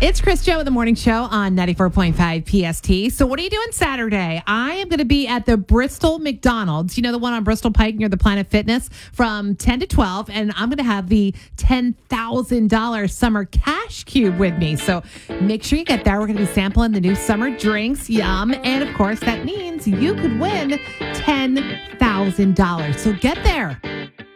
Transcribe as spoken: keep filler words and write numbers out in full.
It's Chris Joe with the Morning Show on ninety-four point five P S T. So what are you doing Saturday? I am going to be at the Bristol McDonald's, you know, the one on Bristol Pike near the Planet Fitness, from ten to twelve. And I'm going to have the ten thousand dollars summer cash cube with me. So make sure you get there. We're going to be sampling the new summer drinks. Yum. And of course, that means you could win ten thousand dollars. So get there.